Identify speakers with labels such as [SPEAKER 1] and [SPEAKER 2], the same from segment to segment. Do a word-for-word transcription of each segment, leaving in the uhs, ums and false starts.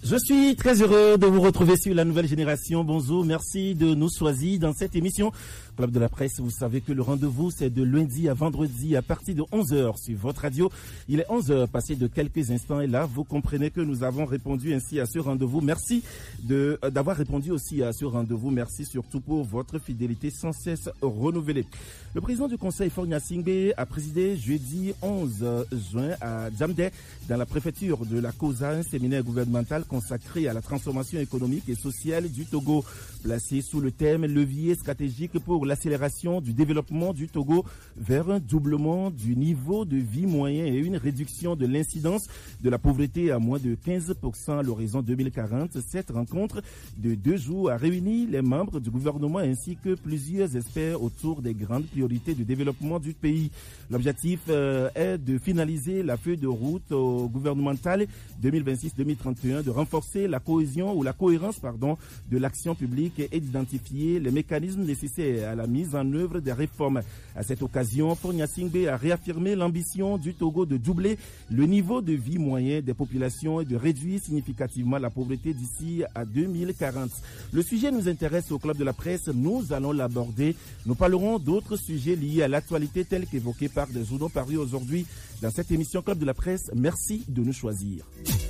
[SPEAKER 1] Je suis très heureux de vous retrouver sur la nouvelle génération. Bonjour, merci de nous choisir dans cette émission. Club de la presse, vous savez que le rendez-vous, c'est de lundi à vendredi à partir de onze heures sur votre radio. Il est onze heures passé de quelques instants et là, vous comprenez que nous avons répondu ainsi à ce rendez-vous. Merci de, euh, d'avoir répondu aussi à ce rendez-vous. Merci surtout pour votre fidélité sans cesse renouvelée. Le président du conseil, Faure Gnassingbé, a présidé jeudi onze juin à Djamdé, dans la préfecture de la Kosa, un séminaire gouvernemental consacré à la transformation économique et sociale du Togo, placé sous le thème levier stratégique pour l'accélération du développement du Togo vers un doublement du niveau de vie moyen et une réduction de l'incidence de la pauvreté à moins de quinze pour cent à l'horizon deux mille quarante. Cette rencontre de deux jours a réuni les membres du gouvernement ainsi que plusieurs experts autour des grandes priorités de développement du pays. L'objectif euh, est de finaliser la feuille de route euh, gouvernementale deux mille vingt-six deux mille trente et un, de renforcer la cohésion ou la cohérence pardon, de l'action publique et d'identifier les mécanismes nécessaires à la mise en œuvre des réformes. À cette occasion, Faure Gnassingbé a réaffirmé l'ambition du Togo de doubler le niveau de vie moyen des populations et de réduire significativement la pauvreté d'ici à deux mille quarante. Le sujet nous intéresse au Club de la presse, nous allons l'aborder. Nous parlerons d'autres sujets liés à l'actualité tels qu'évoqués par des journaux parus aujourd'hui dans cette émission Club de la presse. Merci de nous choisir.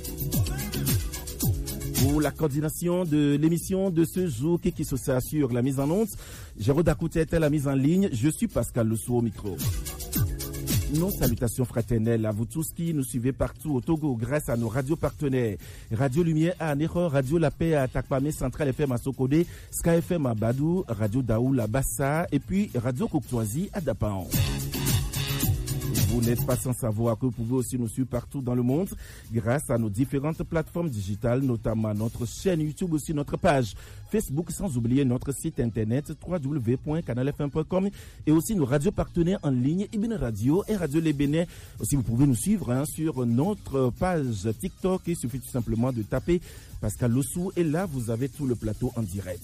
[SPEAKER 1] Pour la coordination de l'émission de ce jour, qui, qui s'assure la mise en onde, Jérôme Dakouté est à la mise en ligne. Je suis Pascal Lessou au micro. Nos salutations fraternelles à vous tous qui nous suivez partout au Togo grâce à nos radios partenaires. Radio Lumière à Anéro, Radio La Paix à Takpamé, Central F M à Sokodé, Sky F M à Badou, Radio Daoul à Bassa et puis Radio Coctoisie à Dapaon. Vous n'êtes pas sans savoir que vous pouvez aussi nous suivre partout dans le monde grâce à nos différentes plateformes digitales, notamment notre chaîne YouTube, aussi notre page Facebook, sans oublier notre site internet w w w point canal f m point com et aussi nos radios partenaires en ligne, Ibn Radio et Radio Les Bénin. Aussi, vous pouvez nous suivre hein, sur notre page TikTok. Il suffit tout simplement de taper Pascal Lessou et là, vous avez tout le plateau en direct.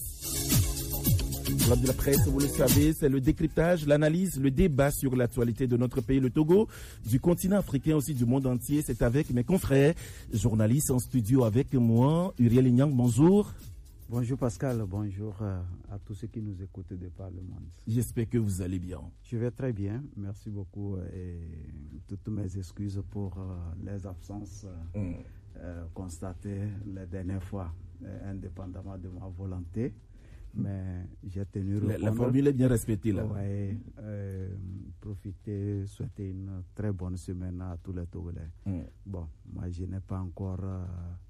[SPEAKER 1] Club de la presse, vous le savez, c'est le décryptage, l'analyse, le débat sur l'actualité de notre pays, le Togo, du continent africain, aussi du monde entier. C'est avec mes confrères, journalistes en studio avec moi, Uriel Inyang, bonjour.
[SPEAKER 2] Bonjour Pascal, bonjour à tous ceux qui nous écoutent de par le monde.
[SPEAKER 1] J'espère que vous allez bien.
[SPEAKER 2] Je vais très bien, merci beaucoup et toutes mes excuses pour les absences mm. euh, constatées la dernière fois, indépendamment de ma volonté. Mais j'ai tenu
[SPEAKER 1] la, la formule est bien respectée là.
[SPEAKER 2] Ouais, euh, profiter, souhaiter une très bonne semaine à tous les Togolais. Mm. Bon, moi je n'ai pas encore euh,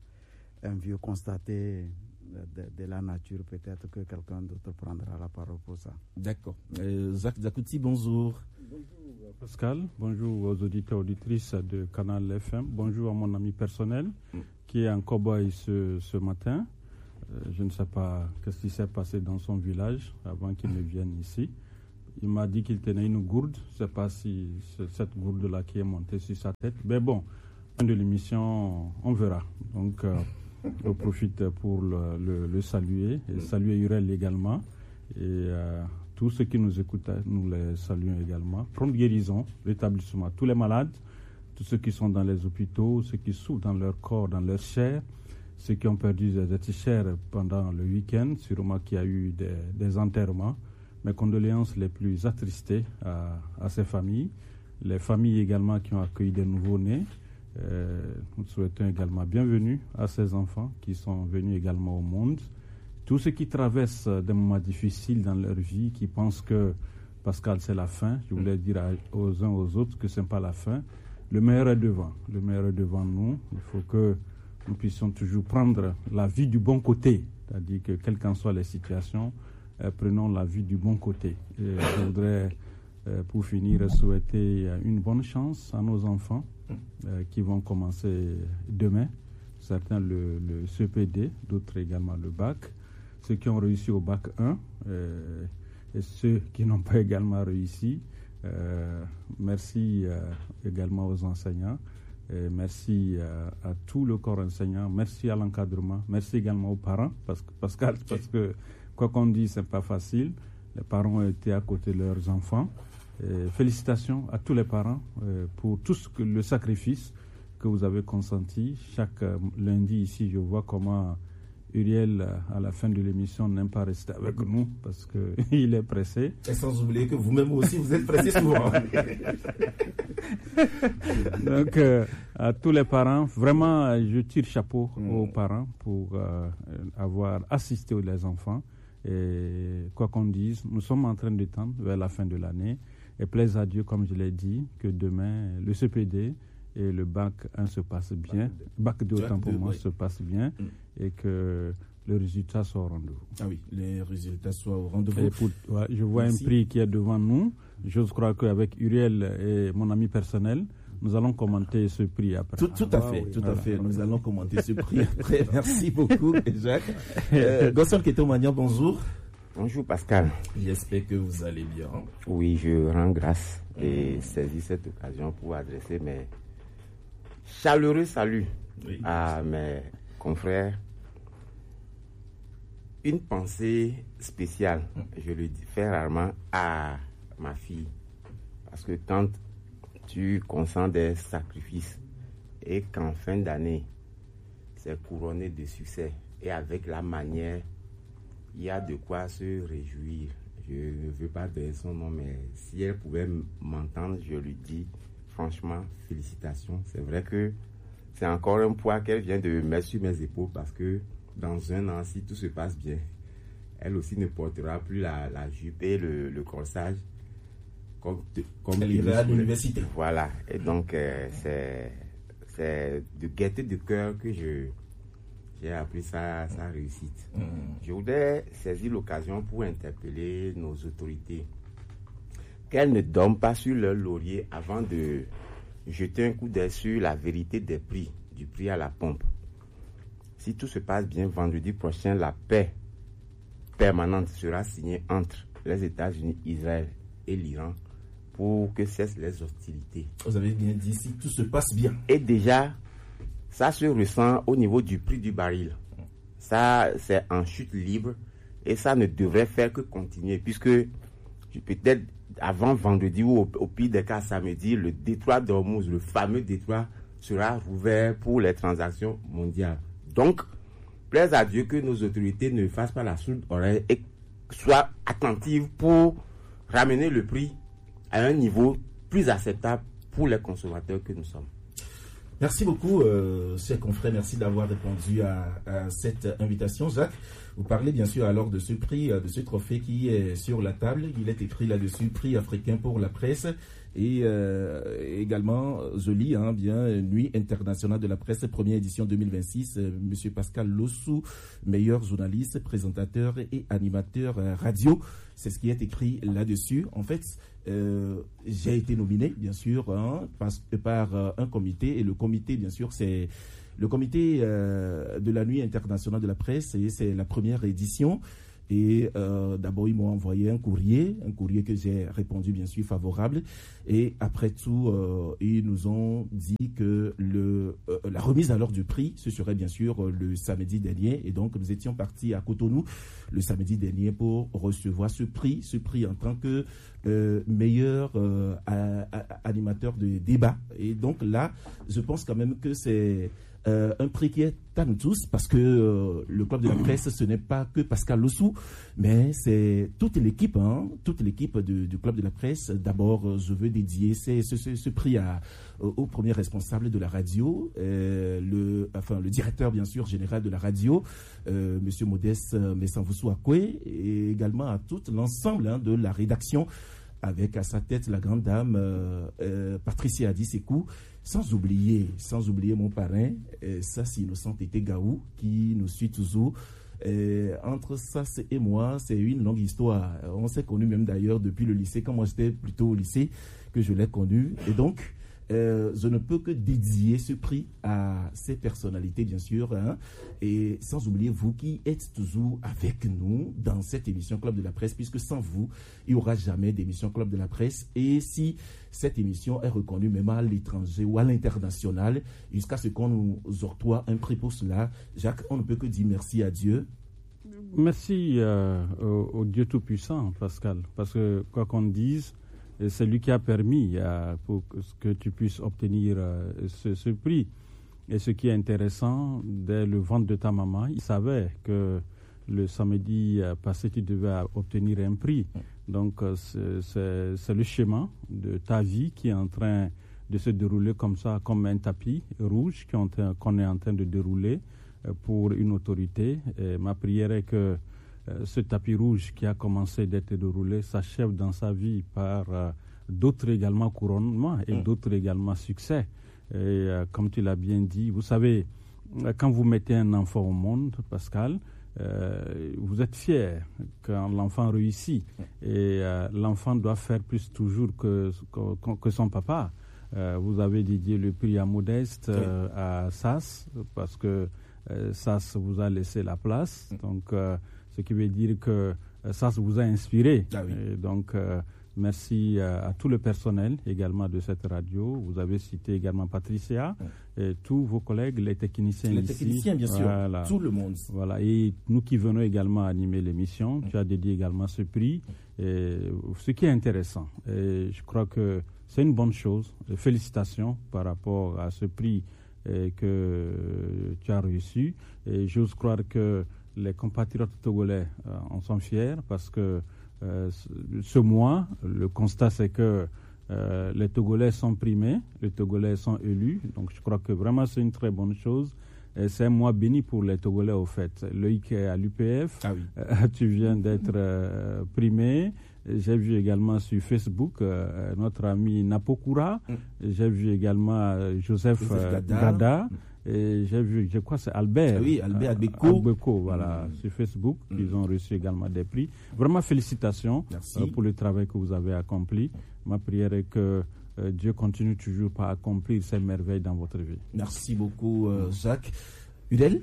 [SPEAKER 2] un vieux constaté de, de la nature. Peut-être que quelqu'un d'autre prendra la parole pour ça.
[SPEAKER 1] D'accord. Euh, Jacques Zakouti, bonjour.
[SPEAKER 3] Bonjour Pascal, bonjour aux auditeurs auditrices de Canal F M. Bonjour à mon ami personnel mm. qui est en cow-boy ce, ce matin. Euh, je ne sais pas qu'est-ce qui s'est passé dans son village avant qu'il ne vienne ici. Il m'a dit qu'il tenait une gourde. Je ne sais pas si c'est cette gourde-là qui est montée sur sa tête. Mais bon, fin de l'émission, on verra. Donc, euh, je profite pour le, le, le saluer et saluer Urel également. Et euh, tous ceux qui nous écoutent, nous les saluons également. Prompt guérison, rétablissement. Tous les malades, tous ceux qui sont dans les hôpitaux, ceux qui souffrent dans leur corps, dans leur chair, ceux qui ont perdu des êtres chers pendant le week-end, sûrement qu'il y a eu des, des enterrements. Mes condoléances les plus attristées à, à ces familles. Les familles également qui ont accueilli des nouveaux-nés. Euh, nous souhaitons également bienvenue à ces enfants qui sont venus également au monde. Tous ceux qui traversent des moments difficiles dans leur vie, qui pensent que, Pascal, c'est la fin. Je voulais dire aux uns aux autres que ce n'est pas la fin. Le meilleur est devant. Le meilleur est devant nous. Il faut que nous puissions toujours prendre la vie du bon côté, c'est-à-dire que quelles qu'en soient les situations, euh, prenons la vie du bon côté. Et je voudrais, euh, pour finir, souhaiter une bonne chance à nos enfants euh, qui vont commencer demain, certains le, le C P D, d'autres également le bac, ceux qui ont réussi au bac un euh, et ceux qui n'ont pas également réussi. Euh, merci euh, également aux enseignants. Et merci euh, à tout le corps enseignant, merci à l'encadrement, merci également aux parents, parce que, Pascal, parce que quoi qu'on dise, c'est pas facile. Les parents ont été à côté de leurs enfants. Et félicitations à tous les parents euh, pour tout ce que, le sacrifice que vous avez consenti. Chaque euh, lundi ici, je vois comment Uriel, à la fin de l'émission, n'aime pas rester avec nous parce qu'il est pressé.
[SPEAKER 1] Et sans oublier que vous-même aussi, vous êtes pressé souvent.
[SPEAKER 3] Donc, euh, à tous les parents, vraiment, je tire chapeau mmh. aux parents pour euh, avoir assisté les enfants. Et quoi qu'on dise, nous sommes en train de tendre vers la fin de l'année. Et plaise à Dieu, comme je l'ai dit, que demain, le C P D et le bac un se passe bien, bac deux autant pour moi oui. se passe bien mm. et que le résultat soit au rendez-vous.
[SPEAKER 1] Ah oui, les résultats soient au rendez-vous.
[SPEAKER 3] Pour, ouais, je vois Merci. un prix qui est devant nous. J'ose croire qu'avec Uriel et mon ami personnel, nous allons commenter ce prix après.
[SPEAKER 1] Tout, tout à fait, oui. tout voilà. à fait. Nous allons commenter ce prix après. Merci beaucoup, Jacques. Euh, Gosson Ketomania, bonjour.
[SPEAKER 4] Bonjour Pascal.
[SPEAKER 1] J'espère que vous allez bien.
[SPEAKER 4] Oui, je rends grâce et saisis cette occasion pour adresser mes chaleureux salut oui. à mes confrères. Une pensée spéciale, je le fais rarement à ma fille. Parce que quand tu consens des sacrifices et qu'en fin d'année, c'est couronné de succès et avec la manière, il y a de quoi se réjouir. Je ne veux pas donner son nom, mais si elle pouvait m'entendre, je lui dis franchement, félicitations. C'est vrai que c'est encore un poids qu'elle vient de mettre sur mes épaules parce que dans un an, si tout se passe bien, elle aussi ne portera plus la, la jupe et le, le corsage comme, comme
[SPEAKER 1] elle ira à l'université.
[SPEAKER 4] Voilà. Et donc, euh, c'est, c'est de gaieté de cœur que je, j'ai appris sa, sa réussite. Mmh. Je voudrais saisir l'occasion pour interpeller nos autorités qu'elles ne dorment pas sur leur laurier avant de jeter un coup d'œil sur la vérité des prix, du prix à la pompe. Si tout se passe bien, vendredi prochain, la paix permanente sera signée entre les États-Unis, Israël et l'Iran pour que cessent les hostilités.
[SPEAKER 1] Vous avez bien dit, si tout se passe bien.
[SPEAKER 4] Et déjà, ça se ressent au niveau du prix du baril. Ça, c'est en chute libre et ça ne devrait faire que continuer puisque peut-être avant vendredi ou au, au pire des cas samedi, le détroit d'Ormuz, le fameux détroit, sera rouvert pour les transactions mondiales. Donc, plaise à Dieu que nos autorités ne fassent pas la sourde oreille et soient attentives pour ramener le prix à un niveau plus acceptable pour les consommateurs que nous sommes.
[SPEAKER 1] Merci beaucoup, euh, chers confrères. Merci d'avoir répondu à, à cette invitation. Jacques, vous parlez bien sûr alors de ce prix, de ce trophée qui est sur la table. Il est écrit là-dessus, prix africain pour la presse. Et euh, également, je lis hein, bien Nuit internationale de la presse, première édition deux mille vingt-six. Euh, Monsieur Pascal Lossou, meilleur journaliste, présentateur et animateur euh, radio. C'est ce qui est écrit là-dessus. En fait, euh, j'ai été nominé, bien sûr, hein, par, par euh, un comité. Et le comité, bien sûr, c'est le comité euh, de la Nuit internationale de la presse. Et c'est la première édition. Et euh, d'abord, ils m'ont envoyé un courrier, un courrier que j'ai répondu bien sûr favorable. Et après tout, euh, ils nous ont dit que le, euh, la remise à l'ordre du prix, ce serait bien sûr euh, le samedi dernier. Et donc, nous étions partis à Cotonou le samedi dernier pour recevoir ce prix, ce prix en tant que euh, meilleur euh, a, a, animateur de débat. Et donc là, je pense quand même que c'est Euh, un prix qui est à nous tous parce que euh, le club de la presse, ce n'est pas que Pascal Lossou, mais c'est toute l'équipe, hein, toute l'équipe de, du club de la presse. D'abord, euh, je veux dédier ce, ce, ce prix à, au, au premier responsable de la radio, euh, le, enfin le directeur bien sûr général de la radio, euh, Monsieur Modeste Messanvoussou Akwe, et également à tout l'ensemble hein, de la rédaction, avec à sa tête la grande dame euh, euh, Patricia Adisekou. Sans oublier, sans oublier mon parrain, euh, Sass Innocent Tété Gaou, qui nous suit toujours. Euh, entre Sass et moi, c'est une longue histoire. On s'est connus même d'ailleurs depuis le lycée, quand moi j'étais plutôt au lycée, que je l'ai connu. Et donc, euh, je ne peux que dédier ce prix à ces personnalités, bien sûr. Hein, et sans oublier vous qui êtes toujours avec nous dans cette émission Club de la Presse, puisque sans vous, il n'y aura jamais d'émission Club de la Presse. Et si cette émission est reconnue même à l'étranger ou à l'international, jusqu'à ce qu'on nous octroie un prix pour cela, Jacques, on ne peut que dire merci à Dieu.
[SPEAKER 3] Merci euh, au, au Dieu Tout-Puissant, Pascal, parce que quoi qu'on dise, Et c'est lui qui a permis euh, pour que tu puisses obtenir euh, ce, ce prix. Et ce qui est intéressant, dès le ventre de ta maman, il savait que le samedi passé, tu devais obtenir un prix. Donc, c'est, c'est, c'est le schéma de ta vie qui est en train de se dérouler comme ça, comme un tapis rouge qu'on, qu'on est en train de dérouler pour une autorité. Et ma prière est que euh, ce tapis rouge qui a commencé d'être déroulé s'achève dans sa vie par euh, d'autres également couronnements et mmh. d'autres également succès. Et euh, comme tu l'as bien dit, vous savez, quand vous mettez un enfant au monde, Pascal, euh, vous êtes fier quand l'enfant réussit. Et euh, l'enfant doit faire plus toujours que, que, que son papa. Euh, vous avez dédié le prix à Modeste, euh, à Sas, parce que euh, Sas vous a laissé la place. Donc, euh, ce qui veut dire que euh, Sas vous a inspiré.
[SPEAKER 1] Ah oui.
[SPEAKER 3] Et donc, euh, merci à, à tout le personnel également de cette radio. Vous avez cité également Patricia mmh. et tous vos collègues, les techniciens
[SPEAKER 1] les
[SPEAKER 3] ici.
[SPEAKER 1] Les techniciens, bien
[SPEAKER 3] voilà.
[SPEAKER 1] sûr, tout le monde.
[SPEAKER 3] Voilà, et nous qui venons également animer l'émission, mmh. tu as dédié également ce prix, et ce qui est intéressant. Et je crois que c'est une bonne chose. Et félicitations par rapport à ce prix et que tu as reçu. Et j'ose croire que les compatriotes togolais euh, en sont fiers parce que Euh, ce mois, le constat c'est que euh, les Togolais sont primés, les Togolais sont élus, donc je crois que vraiment c'est une très bonne chose. Et c'est un mois béni pour les Togolais au fait. Loïc est à l'U P F,
[SPEAKER 1] ah oui.
[SPEAKER 3] euh, tu viens d'être euh, primé. J'ai vu également sur Facebook euh, notre ami Napokura, mm. j'ai vu également euh, Joseph, Joseph euh, Gada. Gada. Et j'ai vu, je crois que c'est Albert.
[SPEAKER 1] Ah oui, Albert Albeko.
[SPEAKER 3] Albeko, voilà, mmh. sur Facebook. Mmh. Ils ont reçu également des prix. Vraiment, félicitations euh, pour le travail que vous avez accompli. Ma prière est que euh, Dieu continue toujours par accomplir ces merveilles dans votre vie.
[SPEAKER 1] Merci beaucoup, euh, Jacques. Udel?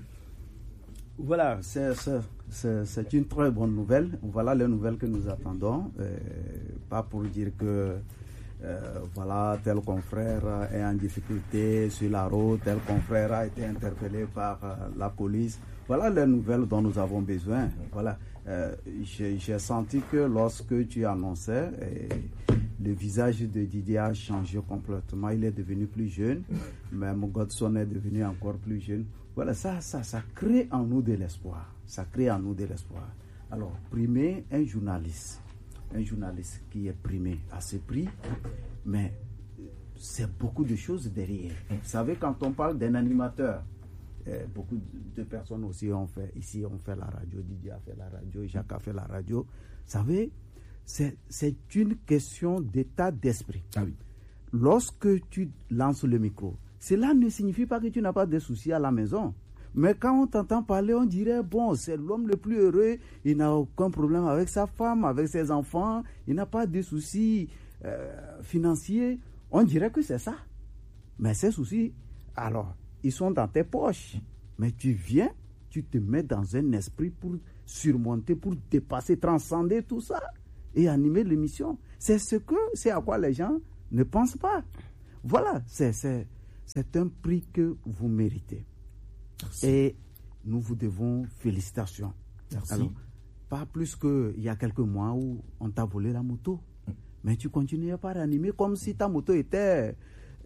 [SPEAKER 2] Voilà, c'est, c'est, c'est, c'est une très bonne nouvelle. Voilà les nouvelles que nous attendons. Euh, pas pour dire que Euh, voilà, tel confrère est en difficulté sur la route, tel confrère a été interpellé par euh, la police. Voilà les nouvelles dont nous avons besoin. Voilà, euh, j'ai, j'ai senti que lorsque tu annonçais, et le visage de Didier a changé complètement. Il est devenu plus jeune, même Godson est devenu encore plus jeune. Voilà, ça, ça, ça crée en nous de l'espoir. Ça crée en nous de l'espoir. Alors, primer un journaliste. Un journaliste qui est primé à ce prix, mais c'est beaucoup de choses derrière. Vous savez, quand on parle d'un animateur, eh, beaucoup de personnes aussi ont fait, ici on fait la radio, Didier a fait la radio, Jacques a fait la radio. Vous savez, c'est, c'est une question d'état d'esprit.
[SPEAKER 1] Ah oui.
[SPEAKER 2] Lorsque tu lances le micro, cela ne signifie pas que tu n'as pas de soucis à la maison. Mais quand on t'entend parler, on dirait, bon, c'est l'homme le plus heureux, il n'a aucun problème avec sa femme, avec ses enfants, il n'a pas de soucis euh, financiers. On dirait que c'est ça. Mais ces soucis, alors, ils sont dans tes poches. Mais tu viens, tu te mets dans un esprit pour surmonter, pour dépasser, transcender tout ça et animer l'émission. C'est ce que, c'est à quoi les gens ne pensent pas. Voilà, c'est, c'est, c'est un prix que vous méritez. Merci. Et nous vous devons félicitations.
[SPEAKER 1] Merci.
[SPEAKER 2] Alors, pas plus qu'il y a quelques mois où on t'a volé la moto. Mm. Mais tu continuais par animer comme si ta moto était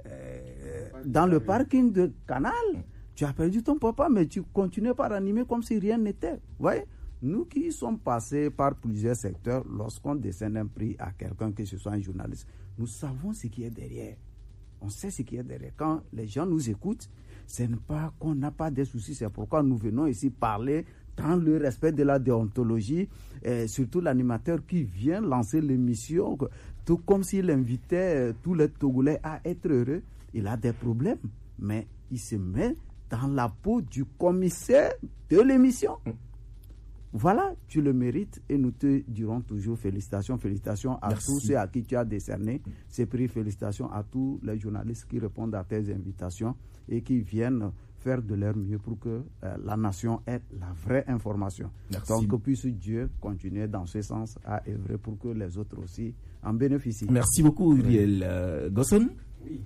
[SPEAKER 2] euh, dans le parking de Canal. Mm. Tu as perdu ton papa, mais tu continuais par animer comme si rien n'était. Vous voyez, nous qui sommes passés par plusieurs secteurs, lorsqu'on décerne un prix à quelqu'un, que ce soit un journaliste, nous savons ce qui est derrière. On sait ce qui est derrière. Quand les gens nous écoutent, ce n'est pas qu'on n'a pas de soucis, c'est pourquoi nous venons ici parler dans le respect de la déontologie, et surtout l'animateur qui vient lancer l'émission, tout comme s'il invitait tous les Togolais à être heureux. Il a des problèmes, mais il se met dans la peau du commissaire de l'émission. Voilà, tu le mérites et nous te dirons toujours félicitations, félicitations à
[SPEAKER 1] Merci.
[SPEAKER 2] tous ceux à qui tu as décerné ces prix, félicitations à tous les journalistes qui répondent à tes invitations et qui viennent faire de leur mieux pour que euh, la nation ait la vraie information.
[SPEAKER 1] Merci.
[SPEAKER 2] Donc que puisse Dieu continuer dans ce sens à œuvrer pour que les autres aussi en bénéficient.
[SPEAKER 1] Merci beaucoup, Uriel. Euh, Gosson?
[SPEAKER 4] Oui.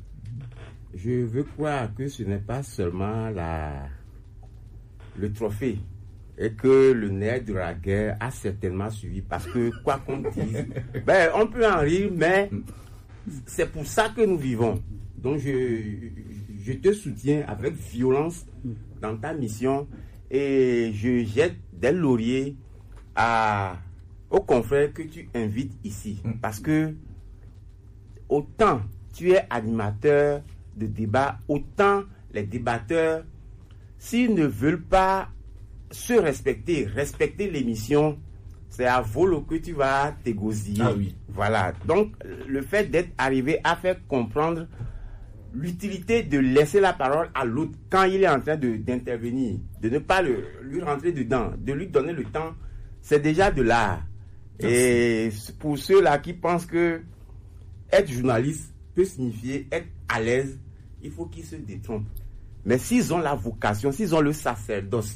[SPEAKER 4] Je veux croire que ce n'est pas seulement la, le trophée et que le nerf de la guerre a certainement suivi. Parce que, quoi qu'on dise, ben, on peut en rire, mais c'est pour ça que nous vivons. Donc, je, je te soutiens avec violence dans ta mission et je jette des lauriers à, aux confrères que tu invites ici. Parce que, autant tu es animateur de débat, autant les débatteurs, s'ils ne veulent pas se respecter, respecter l'émission, c'est à volo que tu vas t'égosiller.
[SPEAKER 1] Ah oui.
[SPEAKER 4] Voilà. Donc, le fait d'être arrivé à faire comprendre l'utilité de laisser la parole à l'autre quand il est en train de, d'intervenir, de ne pas le, lui rentrer dedans, de lui donner le temps, c'est déjà de l'art. Merci. Et pour ceux-là qui pensent que être journaliste peut signifier être à l'aise, il faut qu'ils se détrompent. Mais s'ils ont la vocation, s'ils ont le sacerdoce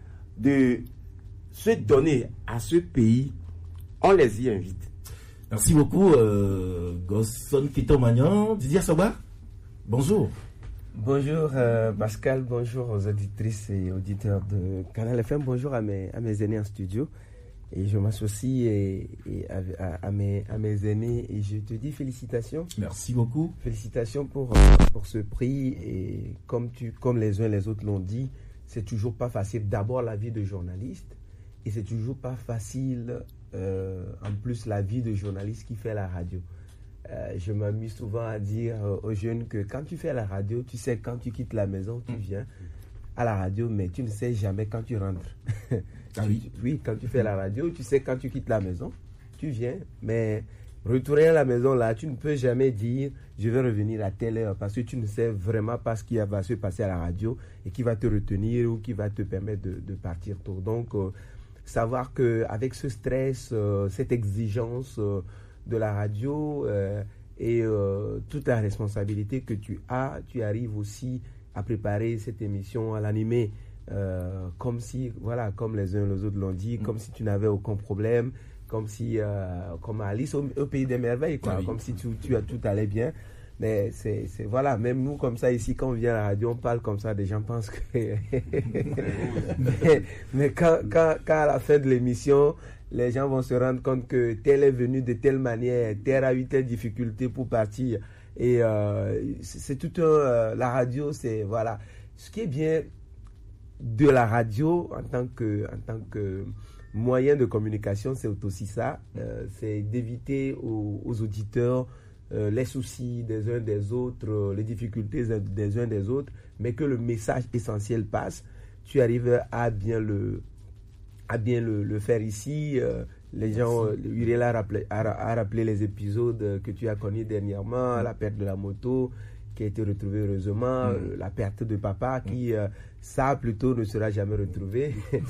[SPEAKER 4] de se donner à ce pays, on les y invite.
[SPEAKER 1] Merci beaucoup, euh, Gosson Kitomagnan. Didier Soba, bonjour.
[SPEAKER 5] Bonjour euh, Pascal, bonjour aux auditrices et auditeurs de Canal F M, bonjour à mes, à mes aînés en studio. Et je m'associe et, et à, à, à, mes, à mes aînés et je te dis félicitations.
[SPEAKER 1] Merci beaucoup.
[SPEAKER 5] Félicitations pour, pour ce prix. Et comme, tu, comme les uns et les autres l'ont dit, c'est toujours pas facile. D'abord la vie de journaliste et c'est toujours pas facile euh, en plus la vie de journaliste qui fait la radio. Euh, je m'amuse souvent à dire euh, aux jeunes que quand tu fais la radio, tu sais quand tu quittes la maison, tu viens à la radio, mais tu ne sais jamais quand tu rentres.
[SPEAKER 1] Ah oui.
[SPEAKER 5] Oui, quand tu fais la radio, tu sais quand tu quittes la maison, tu viens, mais retourner à la maison là, tu ne peux jamais dire je vais revenir à telle heure parce que tu ne sais vraiment pas ce qui va se passer à la radio et qui va te retenir ou qui va te permettre de, de partir tôt. Donc, euh, savoir qu'avec ce stress, euh, cette exigence euh, de la radio euh, et euh, toute la responsabilité que tu as, tu arrives aussi à préparer cette émission, à l'animer euh, comme si, voilà, comme les uns et les autres l'ont dit, mmh. comme si tu n'avais aucun problème, comme si, euh, comme Alice au, au pays des merveilles, quoi, ah oui. comme si tu, tu, tout allait bien. Mais c'est, c'est, voilà, même nous, comme ça, ici, quand on vient à la radio, on parle comme ça, des gens pensent que... mais mais quand, quand, quand à la fin de l'émission, les gens vont se rendre compte que tel est venu de telle manière, tel a eu telle difficulté pour partir. Et euh, c'est, c'est tout un... Euh, la radio, c'est... Voilà. Ce qui est bien de la radio en tant que, en tant que moyen de communication, c'est aussi ça. Euh, c'est d'éviter aux, aux auditeurs euh, les soucis des uns des autres, euh, les difficultés des uns des autres, mais que le message essentiel passe. Tu arrives à bien le, à bien le, le faire ici. Euh, les gens, euh, Uriel a rappelé, a, a rappelé les épisodes que tu as connus dernièrement, la perte de la moto qui a été retrouvée heureusement, mmh. euh, la perte de papa qui, euh, ça plutôt, ne sera jamais retrouvé.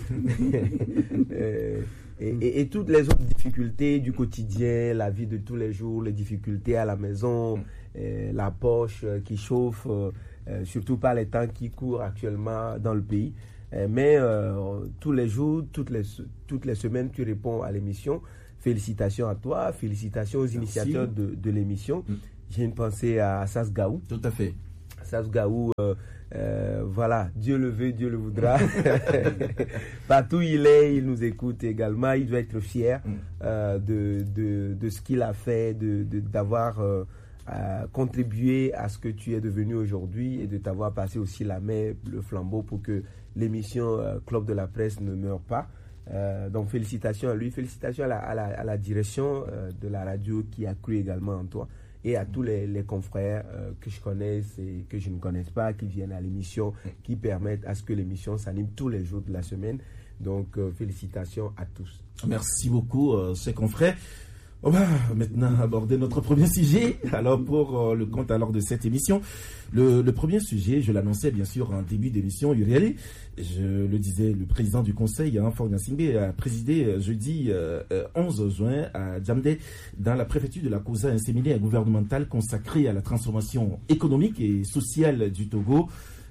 [SPEAKER 5] euh, et, et, et toutes les autres difficultés du quotidien, la vie de tous les jours, les difficultés à la maison, euh, la poche euh, qui chauffe, euh, euh, surtout par les temps qui courent actuellement dans le pays. Euh, mais euh, tous les jours, toutes les, toutes les semaines, tu réponds à l'émission. Félicitations à toi, félicitations aux Merci. initiateurs de, de l'émission. Mmh. J'ai une pensée à Sas Gaou.
[SPEAKER 1] Tout à fait.
[SPEAKER 5] Sas Gaou, euh, euh, voilà, Dieu le veut, Dieu le voudra. Partout où il est, il nous écoute également. Il doit être fier mm. euh, de, de, de ce qu'il a fait, de, de, d'avoir euh, euh, contribué à ce que tu es devenu aujourd'hui et de t'avoir passé aussi la main, le flambeau pour que l'émission euh, Club de la Presse ne meure pas. Euh, donc félicitations à lui, félicitations à la, à la, à la direction euh, de la radio qui a cru également en toi. Et à tous les, les confrères euh, que je connaisse et que je ne connaisse pas, qui viennent à l'émission, qui permettent à ce que l'émission s'anime tous les jours de la semaine. Donc, euh, félicitations à tous.
[SPEAKER 1] Merci beaucoup, euh, ces confrères. On va maintenant aborder notre premier sujet. Alors, pour euh, le compte alors de cette émission, le, le premier sujet, je l'annonçais bien sûr en début d'émission, Uriel, je le disais, le président du conseil, hein, Ford Nassingbe, a présidé jeudi euh, onze juin à Djamdé, dans la préfecture de la Kosa, un séminaire gouvernemental consacré à la transformation économique et sociale du Togo.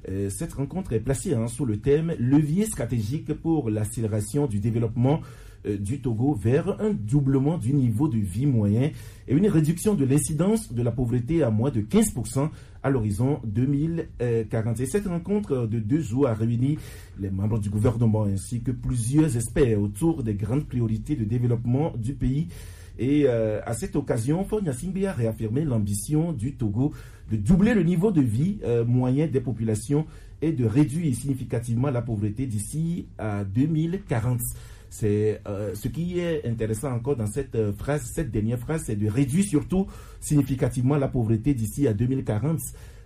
[SPEAKER 1] Euh, cette rencontre est placée hein, sous le thème « Levier stratégique pour l'accélération du développement euh, du Togo vers un doublement du niveau de vie moyen et une réduction de l'incidence de la pauvreté à moins de quinze pour cent à l'horizon deux mille quarante. Et cette rencontre de deux jours a réuni les membres du gouvernement ainsi que plusieurs experts autour des grandes priorités de développement du pays. Et euh, à cette occasion, Faure Gnassingbé a réaffirmé l'ambition du Togo de doubler le niveau de vie euh, moyen des populations et de réduire significativement la pauvreté d'ici à deux mille quarante. C'est euh, ce qui est intéressant encore dans cette euh, phrase, cette dernière phrase, c'est de réduire surtout significativement la pauvreté d'ici à deux mille quarante.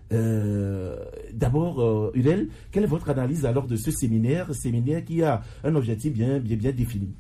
[SPEAKER 1] Euh, D'abord, euh, Urel, quelle est votre analyse alors de ce séminaire, séminaire qui a un objectif bien, bien, bien défini?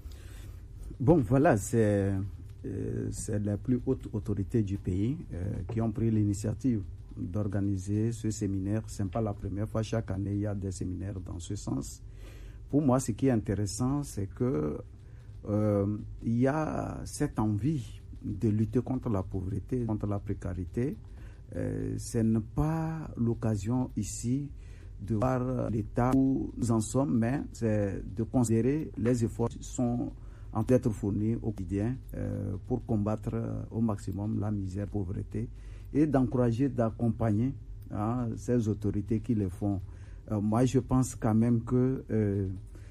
[SPEAKER 2] Bon, voilà, c'est euh, les plus hautes autorités du pays euh, qui ont pris l'initiative d'organiser ce séminaire. Ce n'est pas la première fois, chaque année, il y a des séminaires dans ce sens. Pour moi, ce qui est intéressant, c'est que euh, il y a cette envie de lutter contre la pauvreté, contre la précarité. Euh, ce n'est pas l'occasion ici de voir l'état où nous en sommes, mais c'est de considérer les efforts qui sont en train d'être fournis au quotidien euh, pour combattre euh, au maximum la misère, la pauvreté et d'encourager, d'accompagner hein, ces autorités qui le font. Euh, moi, je pense quand même que euh,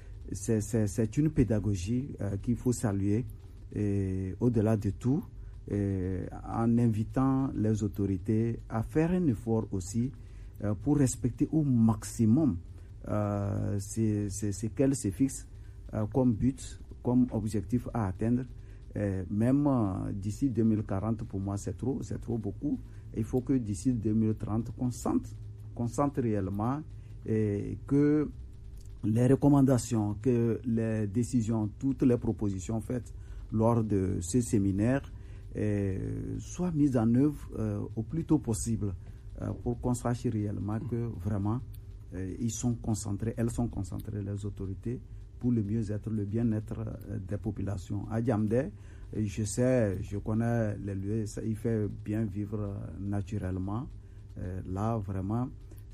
[SPEAKER 2] c'est une pédagogie euh, qu'il faut saluer et, au-delà de tout, et, en invitant les autorités à faire un effort aussi euh, pour respecter au maximum euh, ce, ce, ce qu'elles se fixent euh, comme but, comme objectif à atteindre. Euh, même euh, d'ici deux mille quarante, pour moi, c'est trop, c'est trop beaucoup. Il faut que d'ici deux mille trente, qu'on sente, qu'on sente réellement et que les recommandations, que les décisions, toutes les propositions faites lors de ce séminaire euh, soient mises en œuvre euh, au plus tôt possible euh, pour qu'on sache réellement que vraiment euh, ils sont concentrés, elles sont concentrées, les autorités, pour le mieux-être, le bien-être euh, des populations. À Diamdé, je sais, je connais les lieux, ça, il fait bien vivre euh, naturellement. Euh, là, vraiment,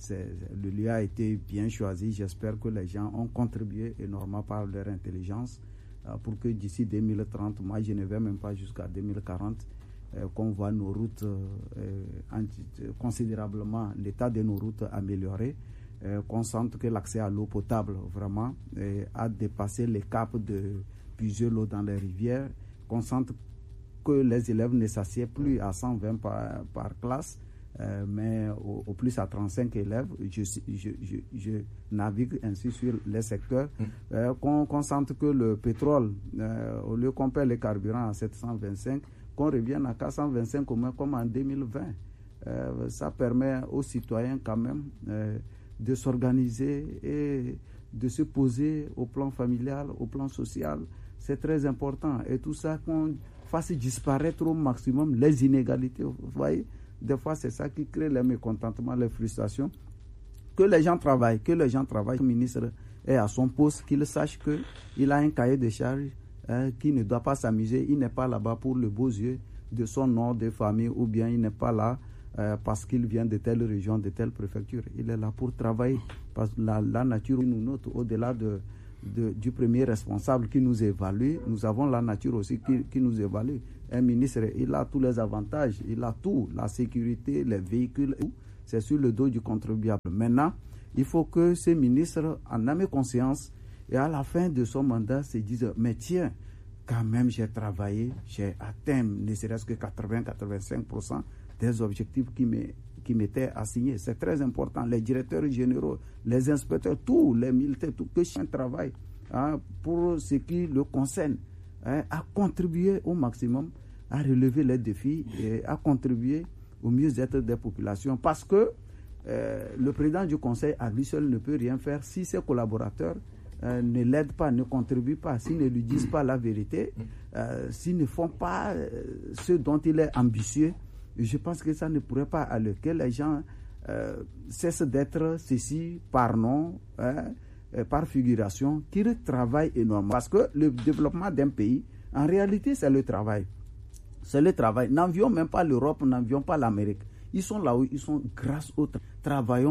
[SPEAKER 2] le lieu a été bien choisi. J'espère que les gens ont contribué énormément par leur intelligence euh, pour que d'ici deux mille trente, moi je ne vais même pas jusqu'à deux mille quarante, euh, qu'on voit nos routes euh, anti, considérablement, l'état de nos routes amélioré, euh, qu'on sente que l'accès à l'eau potable vraiment euh, a dépassé les caps de puiser l'eau dans les rivières, qu'on sente que les élèves ne s'assiedent plus à cent vingt par, par classe, Euh, mais au, au plus à trente-cinq élèves, je, je, je, je navigue ainsi sur les secteurs, mmh. euh, qu'on qu'on sente que le pétrole, euh, au lieu qu'on paie les carburants à sept cent vingt-cinq, qu'on revienne à quatre cent vingt-cinq au moins comme en deux mille vingt. Euh, ça permet aux citoyens quand même euh, de s'organiser et de se poser au plan familial, au plan social. C'est très important. Et tout ça, qu'on fasse disparaître au maximum les inégalités. Vous voyez, des fois, c'est ça qui crée les mécontentements, les frustrations. Que les gens travaillent, que les gens travaillent. Le ministre est à son poste, qu'il sache qu'il a un cahier de charges, hein, qu'il ne doit pas s'amuser. Il n'est pas là-bas pour le beau yeux de son nom de famille, ou bien il n'est pas là euh, parce qu'il vient de telle région, de telle préfecture. Il est là pour travailler. Parce que la, la nature nous note au-delà de, de, du premier responsable qui nous évalue. Nous avons la nature aussi qui, qui nous évalue. Un ministre, il a tous les avantages, il a tout, la sécurité, les véhicules, c'est sur le dos du contribuable. Maintenant, il faut que ces ministres en aient conscience et à la fin de son mandat se disent, mais tiens, quand même j'ai travaillé, j'ai atteint ne serait-ce que quatre-vingts à quatre-vingt-cinq pour cent des objectifs qui me qui m'étaient assignés. C'est très important. Les directeurs généraux, les inspecteurs, tous les militaires, tout que chacun travaille hein, pour ce qui le concerne, hein, à contribuer au maximum à relever les défis et à contribuer au mieux-être des populations. Parce que euh, le président du conseil à lui seul ne peut rien faire si ses collaborateurs euh, ne l'aident pas, ne contribuent pas, s'ils ne lui disent pas la vérité, euh, s'ils ne font pas euh, ce dont il est ambitieux. Je pense que ça ne pourrait pas aller, que les gens euh, cessent d'être ceci par nom, hein, par figuration, qu'ils travaillent énormément. Parce que le développement d'un pays, en réalité, c'est le travail. C'est le travail. N'envions même pas l'Europe, n'envions pas l'Amérique. Ils sont là où ils sont grâce au travail. Travaillons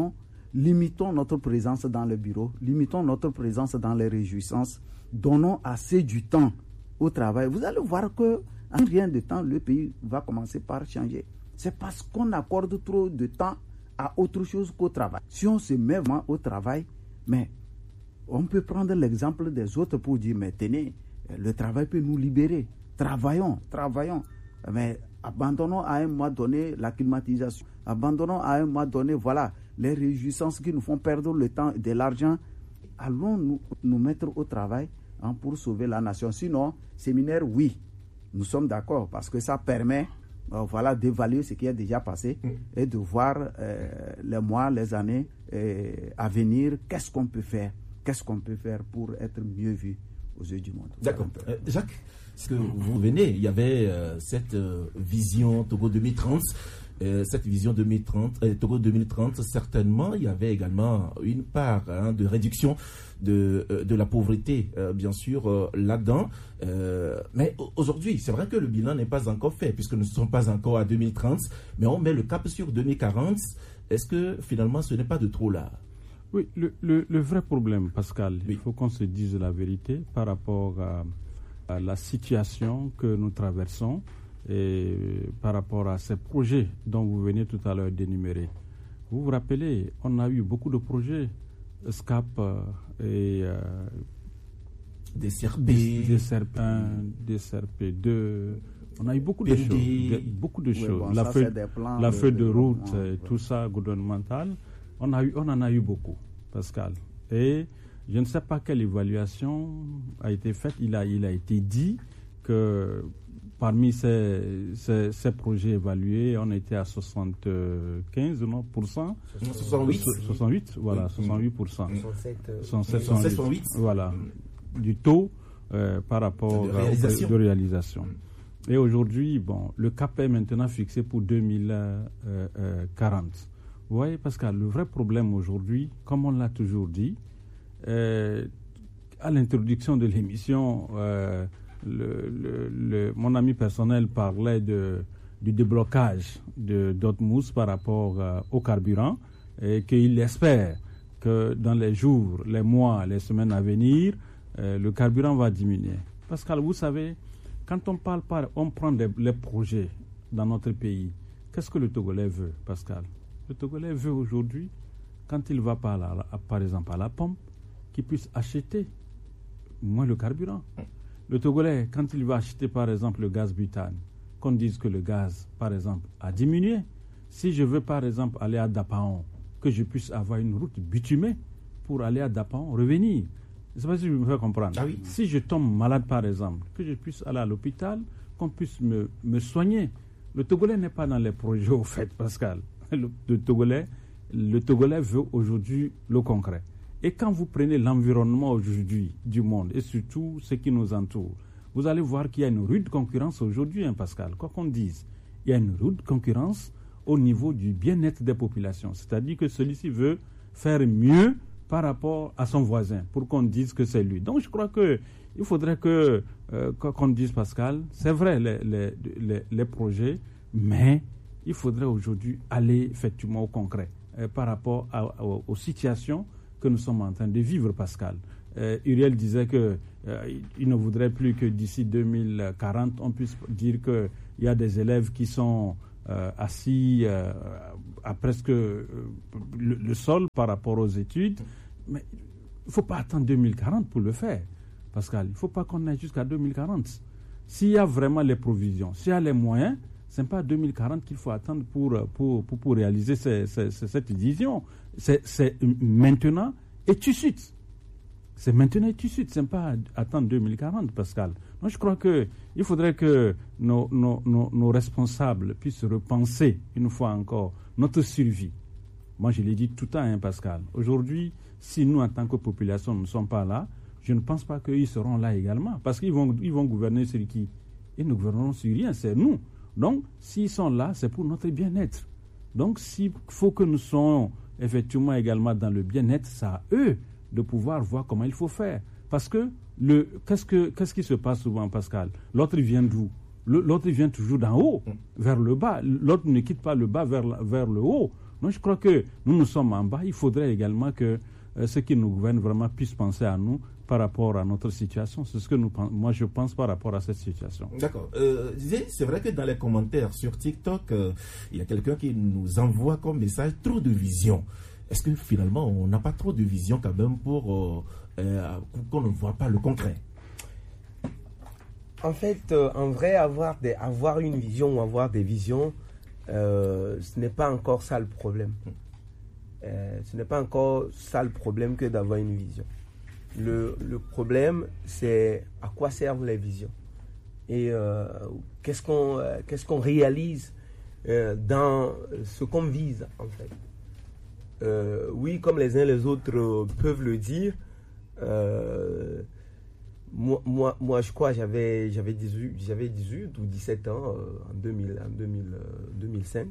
[SPEAKER 2] limitons notre présence dans le bureau, limitons notre présence dans les réjouissances, donnons assez du temps au travail. Vous allez voir que en rien de temps, le pays va commencer par changer. C'est parce qu'on accorde trop de temps à autre chose qu'au travail. Si on se met vraiment au travail, mais on peut prendre l'exemple des autres pour dire, mais tenez, le travail peut nous libérer. Travaillons, travaillons. Mais abandonnons à un moment donné la climatisation. Abandonnons à un moment donné, voilà, les réjouissances qui nous font perdre le temps et de l'argent. Allons nous, nous mettre au travail hein, pour sauver la nation. Sinon, séminaire, oui, nous sommes d'accord parce que ça permet euh, voilà, d'évaluer ce qui est déjà passé mmh. et de voir euh, les mois, les années euh, à venir, qu'est-ce qu'on peut faire, qu'est-ce qu'on peut faire pour être mieux vu aux yeux du monde.
[SPEAKER 1] D'accord. Euh, Jacques, est-ce que vous venez, il y avait euh, cette euh, vision Togo deux mille trente, euh, cette vision deux mille trente, euh, Togo deux mille trente, certainement, il y avait également une part hein, de réduction de, euh, de la pauvreté, euh, bien sûr, euh, là-dedans. Euh, mais aujourd'hui, c'est vrai que le bilan n'est pas encore fait, puisque nous ne sommes pas encore à deux mille trente, mais on met le cap sur deux mille quarante. Est-ce que finalement, ce n'est pas de trop là?
[SPEAKER 3] Oui, le, le, le vrai problème, Pascal, oui. il faut qu'on se dise la vérité par rapport à, à la situation que nous traversons et par rapport à ces projets dont vous venez tout à l'heure d'énumérer. Vous vous rappelez, on a eu beaucoup de projets, S C A P et euh,
[SPEAKER 1] des C R P,
[SPEAKER 3] des, des C R P un, des C R P deux. On a eu beaucoup de P D. choses, des, beaucoup de oui, choses. Bon, la ça, feuille, la feuille de, de route, et tout ça gouvernemental. On, a eu, on en a eu beaucoup, Pascal. Et je ne sais pas quelle évaluation a été faite. Il a, il a été dit que parmi ces, ces, ces projets évalués, on était à soixante-quinze non, pour cent.
[SPEAKER 1] soixante-huit
[SPEAKER 3] soixante-huit, voilà, soixante-huit pour cent.
[SPEAKER 1] soixante-sept, soixante-huit
[SPEAKER 3] Voilà, du taux euh, par rapport
[SPEAKER 1] de réalisation.
[SPEAKER 3] de réalisation. Et aujourd'hui, bon, le cap est maintenant fixé pour deux mille quarante. Vous voyez, Pascal, le vrai problème aujourd'hui, comme on l'a toujours dit, euh, à l'introduction de l'émission, euh, le, le, le, mon ami personnel parlait de, du déblocage de d'Otmous par rapport euh, au carburant et qu'il espère que dans les jours, les mois, les semaines à venir, euh, le carburant va diminuer. Pascal, vous savez, quand on parle par, on prend des, les projets dans notre pays, qu'est-ce que le Togolais veut, Pascal? Le Togolais veut aujourd'hui, quand il va par, la, par exemple à la pompe, qu'il puisse acheter moins le carburant. Le Togolais, quand il va acheter par exemple le gaz butane, qu'on dise que le gaz, par exemple, a diminué. Si je veux par exemple aller à Dapaon, que je puisse avoir une route bitumée pour aller à Dapaon, revenir. Je ne sais pas si je me fais comprendre.
[SPEAKER 1] Ah oui.
[SPEAKER 3] Si je tombe malade par exemple, que je puisse aller à l'hôpital, qu'on puisse me, me soigner. Le Togolais n'est pas dans les projets au fait, Pascal. Le, le, Togolais, le Togolais veut aujourd'hui le concret. Et quand vous prenez l'environnement aujourd'hui du monde, et surtout ce qui nous entoure, vous allez voir qu'il y a une rude concurrence aujourd'hui, hein, Pascal, quoi qu'on dise. Il y a une rude concurrence au niveau du bien-être des populations. C'est-à-dire que celui-ci veut faire mieux par rapport à son voisin, pour qu'on dise que c'est lui. Donc je crois qu'il faudrait que, euh, qu'on dise, Pascal, c'est vrai les, les, les, les projets, mais il faudrait aujourd'hui aller effectivement au concret euh, par rapport à, à, aux situations que nous sommes en train de vivre, Pascal. Euh, Uriel disait qu'il euh, ne voudrait plus que d'ici deux mille quarante, on puisse dire qu'il y a des élèves qui sont euh, assis euh, à presque euh, le, le sol par rapport aux études. Mais il ne faut pas attendre deux mille quarante pour le faire, Pascal. Il ne faut pas qu'on aille jusqu'à deux mille quarante. S'il y a vraiment les provisions, s'il y a les moyens, ce n'est pas deux mille quarante qu'il faut attendre pour, pour, pour, pour réaliser ces, ces, cette vision. C'est, c'est maintenant et tout de suite. C'est maintenant et tout de suite. Ce n'est pas attendre deux mille quarante, Pascal. Moi, je crois qu'il faudrait que nos, nos, nos, nos responsables puissent repenser, une fois encore, notre survie. Moi, je l'ai dit tout le temps, hein, Pascal. Aujourd'hui, si nous, en tant que population, ne sommes pas là, je ne pense pas qu'ils seront là également. Parce qu'ils vont, ils vont gouverner sur qui? Ils ne gouverneront sur rien, c'est nous. Donc, s'ils sont là, c'est pour notre bien-être. Donc, s'il faut que nous soyons effectivement également dans le bien-être, c'est à eux de pouvoir voir comment il faut faire. Parce que, le, qu'est-ce, que qu'est-ce qui se passe souvent, Pascal? L'autre vient d'où? Le, l'autre vient toujours d'en haut, vers le bas. L'autre ne quitte pas le bas vers, vers le haut. Donc je crois que nous, nous sommes en bas. Il faudrait également que euh, ceux qui nous gouvernent vraiment puissent penser à nous par rapport à notre situation. C'est ce que nous, moi je pense par rapport à cette situation.
[SPEAKER 1] D'accord. Euh, c'est vrai que dans les commentaires sur TikTok, euh, il y a quelqu'un qui nous envoie comme message trop de vision. Est-ce que finalement on n'a pas trop de vision quand même pour euh, euh, qu'on ne voit pas le concret?
[SPEAKER 5] En fait, euh, en vrai, avoir, des, avoir une vision ou avoir des visions, euh, ce n'est pas encore ça le problème. Euh, ce n'est pas encore ça le problème que d'avoir une vision. Le, le problème, c'est à quoi servent les visions et euh, qu'est-ce qu'on euh, qu'est-ce qu'on réalise euh, dans ce qu'on vise, en fait. Euh, oui, comme les uns les autres euh, peuvent le dire, euh, moi, moi, moi, je crois j'avais j'avais dix-huit, j'avais dix-huit ou dix-sept ans euh, en, deux mille, en deux mille, euh, deux mille cinq,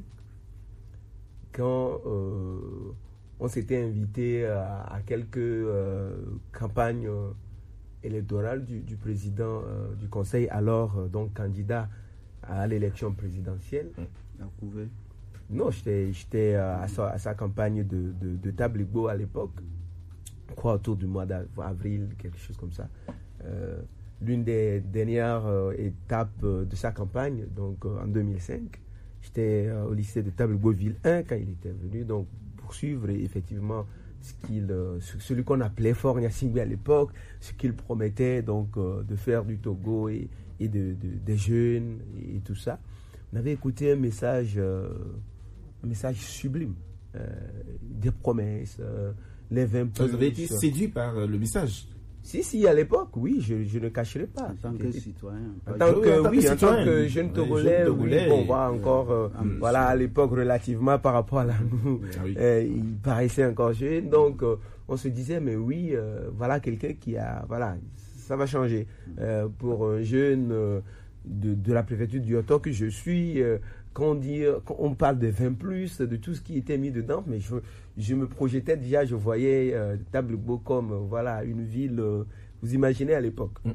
[SPEAKER 5] quand euh, on s'était invité à, à quelques euh, campagnes euh, électorales du, du président euh, du Conseil, alors euh, donc candidat à l'élection présidentielle.
[SPEAKER 2] À Couvé.
[SPEAKER 5] Non, j'étais, j'étais à, sa, à sa campagne de, de, de Tablibo à l'époque, je crois autour du mois d'avril, quelque chose comme ça. Euh, l'une des dernières euh, étapes euh, de sa campagne, donc euh, en deux mille cinq, j'étais euh, au lycée de Tablibo ville un quand il était venu, donc poursuivre effectivement ce qu'il, euh, celui qu'on appelait Fort Gnassingbé à l'époque, ce qu'il promettait donc euh, de faire du Togo et, et de, de, des jeunes et, et tout ça. On avait écouté un message, euh, un message sublime, euh, des promesses, euh, les vingt plus.
[SPEAKER 1] Vous avez été séduit par euh, le message?
[SPEAKER 5] Si, si, à l'époque, oui, je, je ne cacherai pas.
[SPEAKER 2] En tant que citoyen.
[SPEAKER 5] En tant que, oui, en tant que jeune
[SPEAKER 1] oui,
[SPEAKER 5] Togolais,
[SPEAKER 1] Togolais,
[SPEAKER 5] oui, bon, voilà, encore, euh,
[SPEAKER 1] euh,
[SPEAKER 5] voilà, à l'époque, relativement par rapport à la nous,
[SPEAKER 1] ah oui.
[SPEAKER 5] euh, il paraissait encore jeune, donc euh, on se disait, mais oui, euh, voilà quelqu'un qui a, voilà, ça va changer. Euh, pour un jeune euh, de, de la préfecture du Yoto que je suis, euh, quand on dit, quand on parle de vingt plus, de tout ce qui était mis dedans, mais je, je me projetais déjà, je voyais euh, Tablibo comme, euh, voilà, une ville, euh, vous imaginez à l'époque. Mm.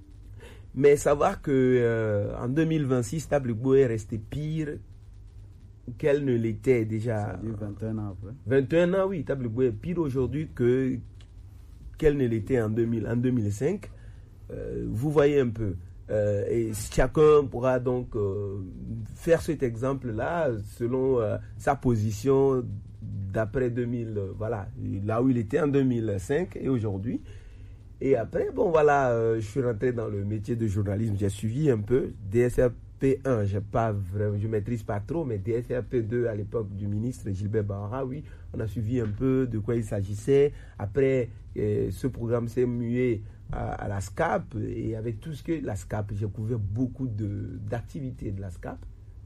[SPEAKER 5] Mais savoir que euh, en deux mille vingt-six, Tablibo est resté pire qu'elle ne l'était déjà.
[SPEAKER 2] Ça dit vingt et un ans après.
[SPEAKER 5] vingt et un ans, oui, Tablibo est pire aujourd'hui que qu'elle ne l'était en, deux mille, en deux mille cinq. Euh, vous voyez un peu. Euh, et chacun pourra donc euh, faire cet exemple-là selon euh, sa position d'après deux mille, euh, voilà, là où il était en deux mille cinq et aujourd'hui. Et après, bon voilà, euh, je suis rentré dans le métier de journalisme, j'ai suivi un peu D S R P un, j'ai pas vraiment, je maîtrise pas trop, mais D S R P deux à l'époque du ministre Gilbert Bahara, oui, on a suivi un peu de quoi il s'agissait. Après, euh, ce programme s'est mué à, à la SCAP, et avec tout ce que la SCAP, j'ai couvert beaucoup de, d'activités de la SCAP.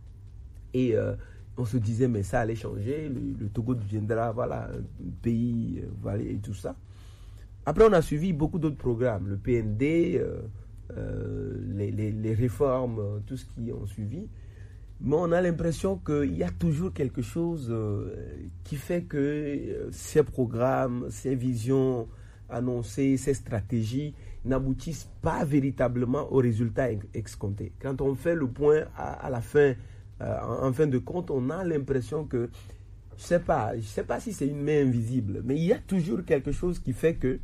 [SPEAKER 5] Et euh, on se disait, mais ça allait changer, le, le Togo deviendra, voilà, un pays, euh, voilà, et tout ça. Après, on a suivi beaucoup d'autres programmes, le P N D, euh, euh, les, les, les réformes, euh, tout ce qui ont suivi. Mais on a l'impression qu'il y a toujours quelque chose euh, qui fait que euh, ces programmes, ces visions annoncées, ces stratégies n'aboutissent pas véritablement aux résultats escomptés. Quand on fait le point à, à la fin, euh, en, en fin de compte, on a l'impression que, je sais pas, je sais pas si c'est une main invisible, mais il y a toujours quelque chose qui fait que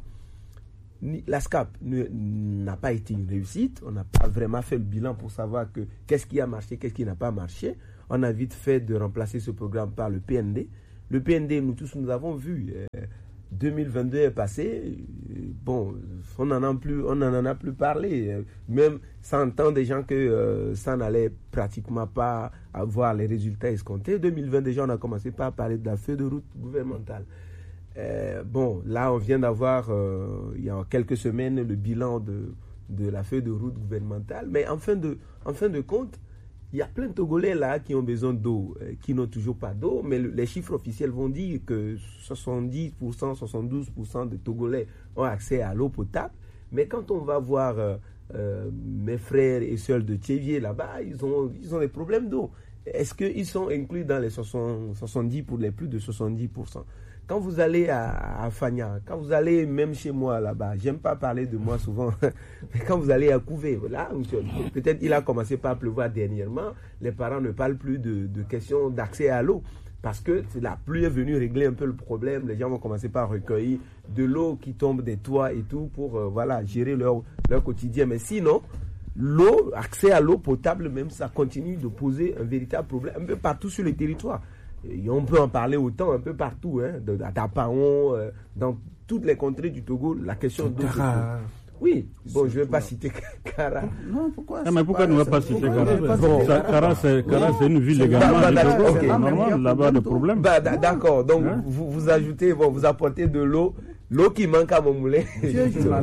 [SPEAKER 5] la SCAP n'a pas été une réussite. On n'a pas vraiment fait le bilan pour savoir que qu'est-ce qui a marché, qu'est-ce qui n'a pas marché. On a vite fait de remplacer ce programme par le P N D. Le P N D, nous tous, nous avons vu. Euh, deux mille vingt-deux est passé. Euh, bon, on n'en a plus, on n'en a plus parlé. Euh, même sentant des gens que euh, ça n'allait pratiquement pas avoir les résultats escomptés. deux mille vingt, déjà, on a commencé par parler de la feuille de route gouvernementale. Euh, bon, là, on vient d'avoir, euh, il y a quelques semaines, le bilan de, de la feuille de route gouvernementale. Mais en fin de, en fin de compte, il y a plein de Togolais là qui ont besoin d'eau, euh, qui n'ont toujours pas d'eau. Mais le, les chiffres officiels vont dire que soixante-dix pour cent, soixante-douze pour cent de Togolais ont accès à l'eau potable. Mais quand on va voir euh, euh, mes frères et sœurs de Thiévier là-bas, ils ont, ils ont des problèmes d'eau. Est-ce qu'ils sont inclus dans les soixante-dix pour les plus de soixante-dix pour cent? quand vous allez à, à Fagna, quand vous allez même chez moi là-bas, j'aime pas parler de moi souvent, mais quand vous allez à Couvé, là, peut-être il a commencé par pleuvoir dernièrement, les parents ne parlent plus de, de questions d'accès à l'eau. Parce que la pluie est venue régler un peu le problème. Les gens vont commencer par recueillir de l'eau qui tombe des toits et tout pour euh, voilà, gérer leur, leur quotidien. Mais sinon, l'eau, accès à l'eau potable même, ça continue de poser un véritable problème un peu partout sur le territoire. Et on peut en parler autant un peu partout, hein, à Tapaon, euh, dans toutes les contrées du Togo, la question d'eau. Oui, bon, je ne vais pas citer Kara.
[SPEAKER 2] Non, pourquoi
[SPEAKER 3] ah, mais pourquoi ne pas citer Kara? Bon, Kara, c'est une ville également
[SPEAKER 5] bah,
[SPEAKER 3] du Togo,
[SPEAKER 5] okay.
[SPEAKER 3] c'est normal, là-bas, de problème.
[SPEAKER 5] Bah, d'accord, donc hein? vous, vous ajoutez, bon, vous apportez de l'eau, l'eau qui manque à mon moulin. Justement.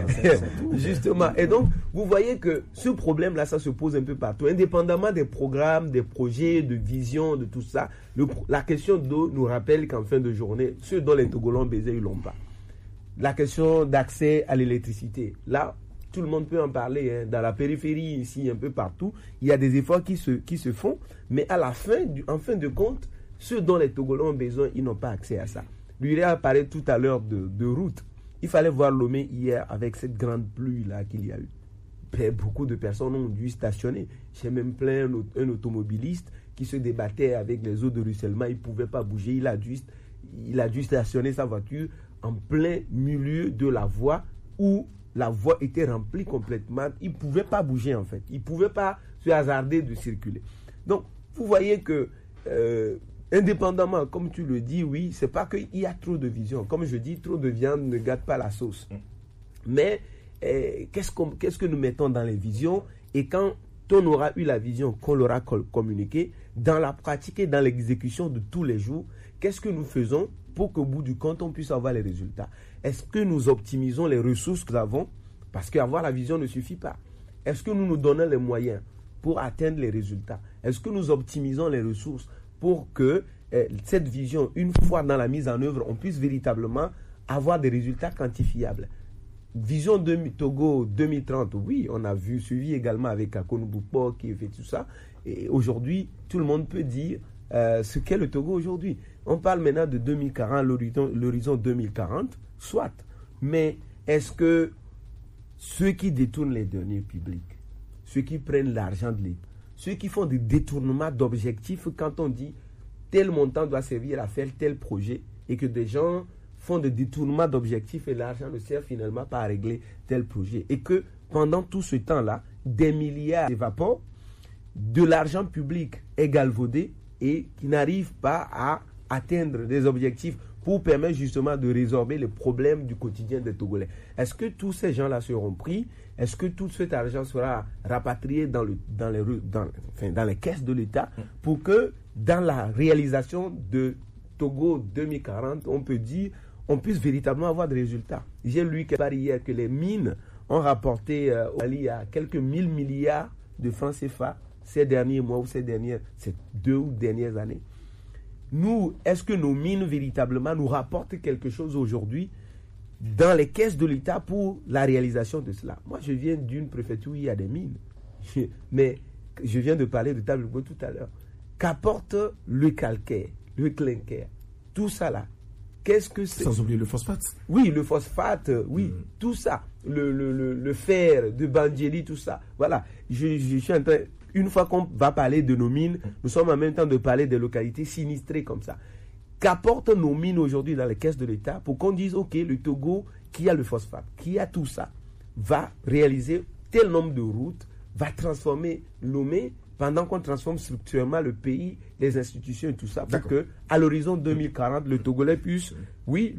[SPEAKER 5] Justement. Et donc, vous voyez que ce problème-là, ça se pose un peu partout. Indépendamment des programmes, des projets, de vision, de tout ça, le, la question d'eau nous rappelle qu'en fin de journée, ceux dont les Togolans baisaient, ils ne l'ont pas. La question d'accès à l'électricité. Là, tout le monde peut en parler. Hein. Dans la périphérie, ici, un peu partout, il y a des efforts qui se, qui se font. Mais à la fin, du, en fin de compte, ceux dont les Togolais ont besoin, ils n'ont pas accès à ça. Lui, a parlé tout à l'heure de, de route. Il fallait voir Lomé hier avec cette grande pluie-là qu'il y a eu. Et beaucoup de personnes ont dû stationner. J'ai même plein un, un automobiliste qui se débattait avec les eaux de ruissellement. Il ne pouvait pas bouger. Il a dû, il a dû stationner sa voiture en plein milieu de la voie où la voie était remplie complètement. Il ne pouvait pas bouger en fait. Il ne pouvait pas se hasarder de circuler. Donc, vous voyez que, euh, indépendamment, comme tu le dis, oui, c'est pas qu'il y a trop de vision. Comme je dis, trop de viande ne gâte pas la sauce. Mais, euh, qu'est-ce, qu'on, qu'est-ce que nous mettons dans les visions? Et quand on aura eu la vision, qu'on l'aura communiquée, dans la pratique et dans l'exécution de tous les jours, qu'est-ce que nous faisons pour qu'au bout du compte, on puisse avoir les résultats? Est-ce que nous optimisons les ressources que nous avons? Parce qu'avoir la vision ne suffit pas. Est-ce que nous nous donnons les moyens pour atteindre les résultats? Est-ce que nous optimisons les ressources pour que eh, cette vision, une fois dans la mise en œuvre, on puisse véritablement avoir des résultats quantifiables? Vision de Togo deux mille trente, oui, on a vu, suivi également avec Akonu Boupo qui fait tout ça. Et aujourd'hui, tout le monde peut dire euh, ce qu'est le Togo aujourd'hui. On parle maintenant de deux mille quarante, l'horizon, l'horizon deux mille quarante, soit. Mais est-ce que ceux qui détournent les deniers publics, ceux qui prennent l'argent de l'État, ceux qui font des détournements d'objectifs quand on dit tel montant doit servir à faire tel projet et que des gens font des détournements d'objectifs et l'argent ne sert finalement pas à régler tel projet et que pendant tout ce temps-là, des milliards s'évaporent, de l'argent public est galvaudé et qui n'arrive pas à atteindre des objectifs pour permettre justement de résorber les problèmes du quotidien des Togolais. Est-ce que tous ces gens-là seront pris? Est-ce que tout cet argent sera rapatrié dans, le, dans, les, dans, enfin, dans les caisses de l'État pour que dans la réalisation de Togo deux mille quarante, on peut dire, on puisse véritablement avoir des résultats? J'ai lu quelque hier que les mines ont rapporté euh, au Mali à quelques mille milliards de francs C F A ces derniers mois ou ces dernières, ces deux ou dernières années. Nous, est-ce que nos mines véritablement nous rapportent quelque chose aujourd'hui dans les caisses de l'État pour la réalisation de cela? Moi, je viens d'une préfecture où il y a des mines. Mais je viens de parler de Tableau tout à l'heure. Qu'apporte le calcaire, le clinker, tout ça là? Qu'est-ce que c'est?
[SPEAKER 1] Sans oublier le phosphate.
[SPEAKER 5] Oui, le phosphate, oui, mmh. tout ça. Le, le, le, le fer de Bandjeli, tout ça. Voilà. Je, je suis en train... Une fois qu'on va parler de nos mines, nous sommes en même temps de parler des localités sinistrées comme ça. Qu'apportent nos mines aujourd'hui dans les caisses de l'État pour qu'on dise, ok, le Togo, qui a le phosphate, qui a tout ça, va réaliser tel nombre de routes, va transformer Lomé pendant qu'on transforme structurellement le pays, les institutions et tout ça, pour que à l'horizon deux mille quarante, le Togolais puisse, oui,